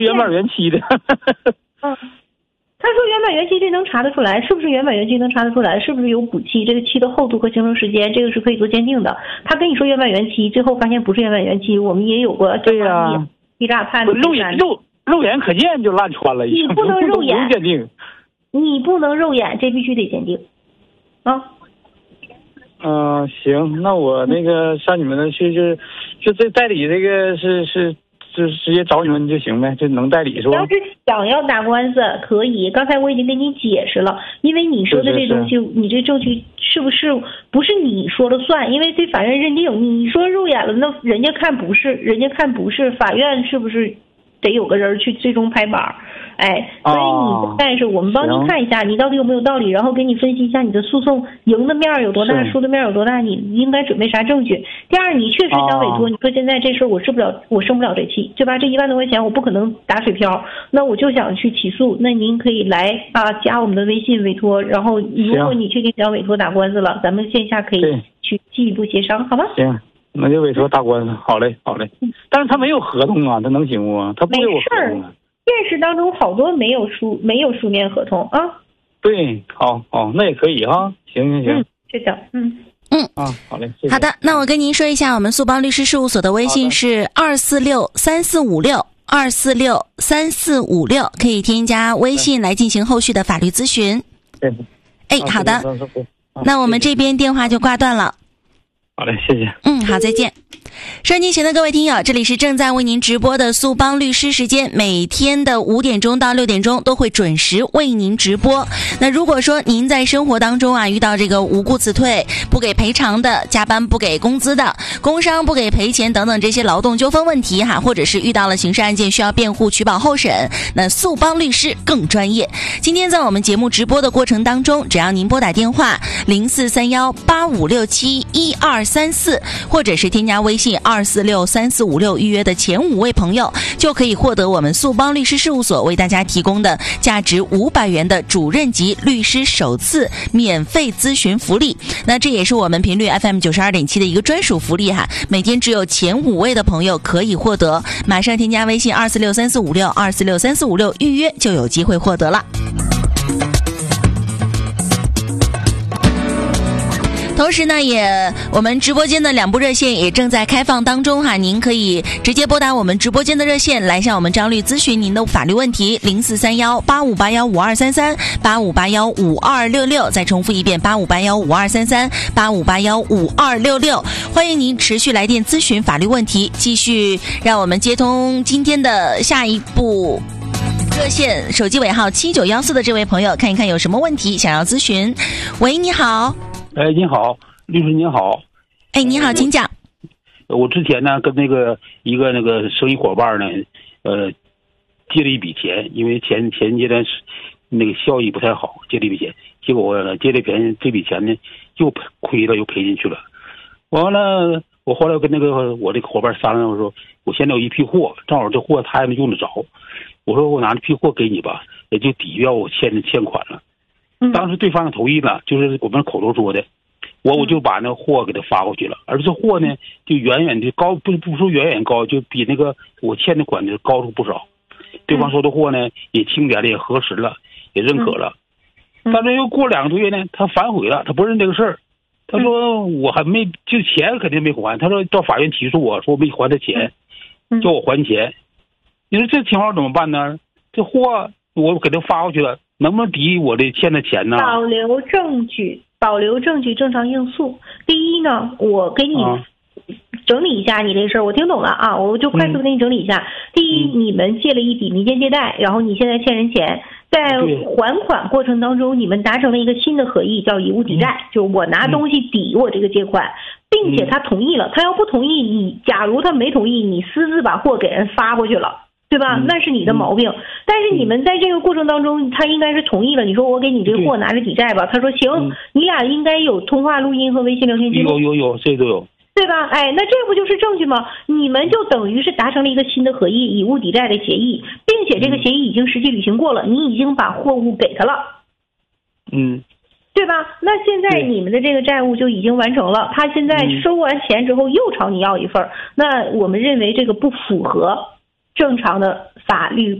原版原期的。 他说原版原期这能查得出来，是不是原版原期能查得出来？是不是有补期？这个期的厚度和形成时间，这个是可以做鉴定的。他跟你说原版原期，最后发现不是原版原期，我们也有过对呀， 欺诈判的。 肉眼可见就烂穿了， 你不能肉眼鉴定， 你不能肉眼，这必须得鉴定啊。 行，那我那个上你们那去，就这代理这个是就直接找你们就行呗，就能代理是吧？ 要是想要打官司可以，刚才我已经跟你解释了，因为你说的这东西，你这证据不是你说了算？因为这法院认定，你说肉眼了，那人家看不是，法院是不是得有个人去最终拍板？哎，所以但是我们帮您看一下，你到底有没有道理，然后给你分析一下你的诉讼赢的面有多大，输的面有多大，你应该准备啥证据。第二，你确实想委托，你说现在这事儿我生不了这气，对吧？这1万多块钱我不可能打水漂，那我就想去起诉，那您可以来加我们的微信委托，然后如果你确定想委托打官司了，咱们线下可以去进一步协商，好吗？ 行，那就委托打官司，好嘞。但是他没有合同啊，他能行不？他不给我合同啊。 现实当中好多没有书面合同啊。 对，好，那也可以哈。行。 是的， 好嘞，谢谢。 好的，那我跟您说一下，我们速邦律师事务所的微信是2463456，2463456，可以添加微信来进行后续的法律咨询。好的，那我们这边电话就挂断了。 好嘞，谢谢。 好，再见。收音机前的各位听友，这里是正在为您直播的速邦律师时间，每天的5点钟到6点钟都会准时为您直播。那如果说您在生活当中遇到这个无故辞退、不给赔偿的、加班不给工资的、工伤不给赔钱等等这些劳动纠纷问题或者是遇到了刑事案件需要辩护取保候审，那速邦律师更专业。今天在我们节目直播的过程当中，只要您拨打电话043185671234，或者是添加微信2463456预约的前5位朋友，就可以获得我们速邦律师事务所为大家提供的价值500元的主任级律师首次免费咨询福利。那这也是我们频率 FM 92.7的一个专属福利每天只有前5位的朋友可以获得，马上添加微信2463456预约就有机会获得了。同时呢，我们直播间的2部热线也正在开放当中您可以直接拨打我们直播间的热线来向我们张律咨询您的法律问题，043185815233，85815266，再重复一遍85815233，85815266，欢迎您持续来电咨询法律问题。继续让我们接通今天的下一步热线，手机尾号7914的这位朋友，看一看有什么问题想要咨询。喂，你好。 你好，律师您好。 你好，请讲。 我之前呢跟一个生意伙伴呢，借了一笔钱，因为前阶段那个效益不太好，借了一笔钱，结果我借了这笔钱呢又亏了，又赔进去了。完了，我后来跟我这个伙伴商量，我说我现在有一批货，正好这货他还没用得着，我说我拿这批货给你吧，也就抵掉我欠款了。当时对方同意了，就是我们口头说的，我就把那货给他发过去了，而这货呢就远远的高，不说远远高，就比那个我欠的款子高出不少。对方说的货呢也清点了，也核实了，也认可了。但是又过2个多月呢，他反悔了，他不认这个事儿。他说我还没，就钱肯定没还，他说到法院起诉我说没还他钱，叫我还钱。你说这情况怎么办呢？这货我给他发过去了，能不能抵我的欠的钱呢？ 保留证据，正常应诉。第一呢，我给你整理一下你这事儿，我听懂了我就快速给你整理一下。第一，你们借了一笔民间借贷，然后你现在欠人钱，在还款过程当中，你们达成了一个新的合意，叫以物抵债，就我拿东西抵我这个借款，并且他同意了。他要不同意，假如他没同意，你私自把货给人发过去了，对吧？那是你的毛病。但是你们在这个过程当中，他应该是同意了。你说我给你这货拿着抵债吧，他说行，你俩应该有通话录音和微信聊天记录。 有，这都有。 对吧？那这不就是证据吗？你们就等于是达成了一个新的合意，以物抵债的协议，并且这个协议已经实际履行过了，你已经把货物给他了。对吧？那现在你们的这个债务就已经完成了，他现在收完钱之后又朝你要一份，那我们认为这个不符合正常的法律